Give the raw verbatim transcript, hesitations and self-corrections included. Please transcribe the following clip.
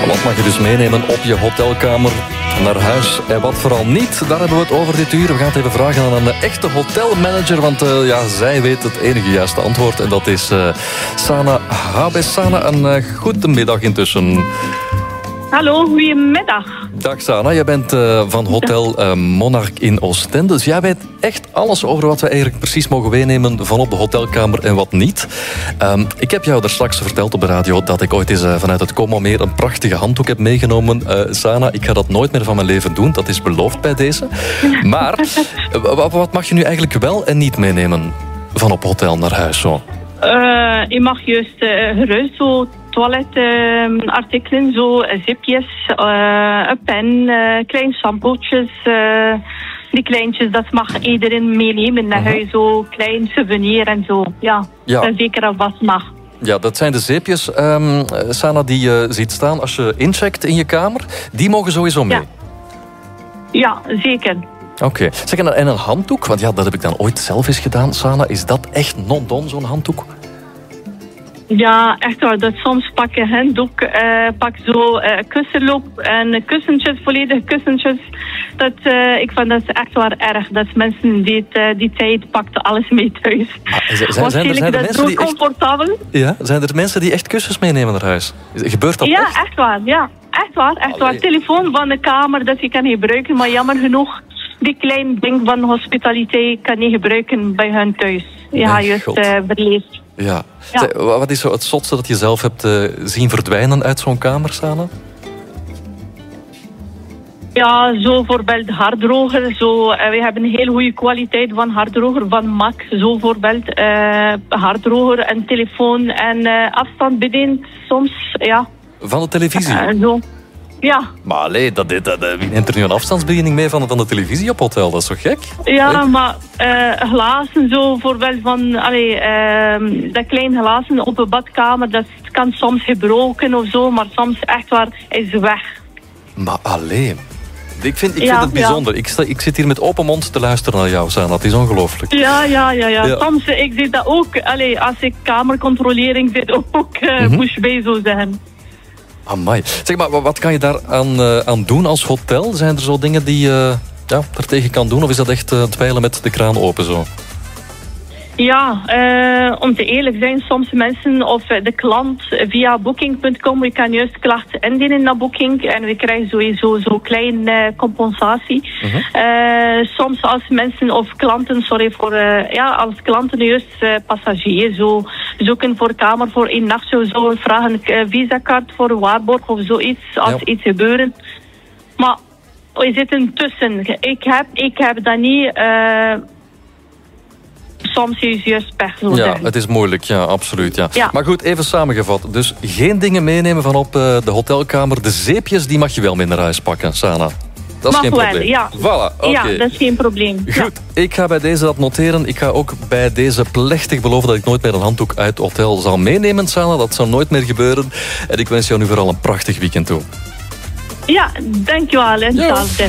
Wat mag je dus meenemen op je hotelkamer naar huis en wat vooral niet? Daar hebben we het over dit uur. We gaan het even vragen aan een echte hotelmanager, want uh, ja, zij weet het enige juiste antwoord. En dat is uh, Sana Habes. Sana, een uh, goede middag intussen. Hallo, goedemiddag. Dag Sana, jij bent uh, van Hotel uh, Monarch in Oostende. Dus jij weet echt alles over wat we eigenlijk precies mogen meenemen van op de hotelkamer en wat niet. Um, ik heb jou daar straks verteld op de radio dat ik ooit eens uh, vanuit het Como Meer een prachtige handdoek heb meegenomen. Uh, Sana, ik ga dat nooit meer van mijn leven doen. Dat is beloofd bij deze. Maar uh, wat mag je nu eigenlijk wel en niet meenemen van op hotel naar huis zo? Uh, je mag juist uh, gerust zo toiletartikelen, uh, zo uh, zipjes, uh, een pen, uh, kleine shampootjes. Uh, die kleintjes, dat mag iedereen meenemen naar uh-huh. huis. Zo klein souvenir en zo. Ja, ja. En zeker als wat mag. Ja, dat zijn de zeepjes, um, Sana, die je ziet staan als je incheckt in je kamer. Die mogen sowieso mee. Ja, ja zeker. Oké. Okay. Zeg, en een handdoek? Want ja, dat heb ik dan ooit zelf eens gedaan, Sana. Is dat echt non-don, zo'n handdoek? Ja, echt waar. Dat soms pak je handdoek, uh, pak zo uh, kussenloop en kussentjes, volledige kussentjes. Dat, uh, ik vind dat echt waar erg. Dat mensen die, uh, die tijd pakten alles mee thuis. Maar, zijn, zijn, zijn er, zijn er mensen die echt, comfortabel. Ja, zijn er mensen die echt kussens meenemen naar huis? Gebeurt dat ja, echt? Ja, echt waar. Ja, echt waar. Echt waar. Telefoon van de kamer dat je kan gebruiken, maar jammer genoeg, die klein ding van hospitaliteit kan je gebruiken bij hun thuis. Ja, Mijn juist God. uh, verleefd. Ja. Ja. Zeg, wat is zo het zotste dat je zelf hebt uh, zien verdwijnen uit zo'n kamer, Sana? Ja, zo voorbeeld haardroger. Zo, uh, we hebben een hele goede kwaliteit van haardroger, van Mac. Zo voorbeeld uh, haardroger en telefoon en uh, afstandsbediening soms, ja. Van de televisie? Uh, zo. Ja. Maar allee, dat, dat, dat, wie neemt er nu een afstandsbediening mee van, van de televisie op hotel? Dat is toch gek? Ja, Allee. maar uh, glazen zo, voorbeeld van, allee, uh, dat kleine glazen op een badkamer, dat kan soms gebroken of zo, maar soms echt waar is weg. Maar allee, ik vind, ik ja, vind het bijzonder. Ja. Ik, sta, ik zit hier met open mond te luisteren naar jou, Sana. Het is ongelooflijk. Ja, ja, ja, ja. ja. Soms, ik zie dat ook, allee, als ik kamercontrolering zit, ook uh, mm-hmm. moest bij zo zeggen. Amai. Zeg maar, wat kan je daar aan, uh, aan doen als hotel? Zijn er zo dingen die je uh, ja, daartegen kan doen? Of is dat echt uh, dweilen met de kraan open zo? Ja, uh, om te eerlijk zijn, soms mensen of de klant via booking punt com, we kan juist klachten indienen naar Booking en we krijgen sowieso zo'n kleine uh, compensatie. Uh-huh. Uh, soms als mensen of klanten, sorry voor, uh, ja, als klanten juist uh, passagiers zo zoeken voor kamer voor één nacht, zo, zo vragen een uh, visakaart voor een waarborg of zoiets, als ja. iets gebeuren. Maar we zitten tussen. Ik heb, ik heb dat niet... Uh, Soms is juist pech. Zo ja, zijn. Het is moeilijk, ja, absoluut. Ja. Ja. Maar goed, even samengevat. Dus geen dingen meenemen van op uh, de hotelkamer. De zeepjes, die mag je wel mee naar huis pakken, Sana. Dat is mag geen wel, probleem. ja. Voilà, okay. Ja, dat is geen probleem. Goed, ja. Ik ga bij deze dat noteren. Ik ga ook bij deze plechtig beloven dat ik nooit meer een handdoek uit het hotel zal meenemen, Sana. Dat zal nooit meer gebeuren. En ik wens jou nu vooral een prachtig weekend toe. Ja, dankjewel. Hetzelfde.